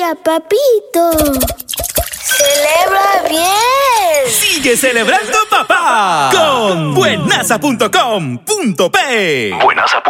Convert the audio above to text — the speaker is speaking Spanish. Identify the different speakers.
Speaker 1: día, papito. ¡Celebra bien!
Speaker 2: ¡Sigue celebrando, papá! Con buenaza.com.p.